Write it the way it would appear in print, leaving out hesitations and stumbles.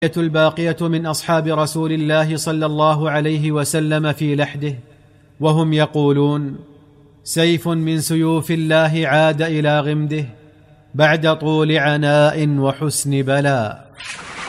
الباقية من أصحاب رسول الله صلى الله عليه وسلم في لحده، وهم يقولون: سيف من سيوف الله عاد إلى غمده بعد طول عناء وحسن بلاء.